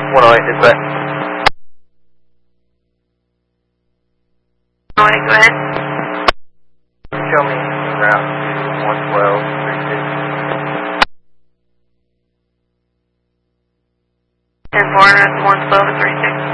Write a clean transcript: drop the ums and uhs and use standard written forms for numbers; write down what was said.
108 is that? 108, go ahead. Show me route to 112, 36. 10-4, 112 and 36.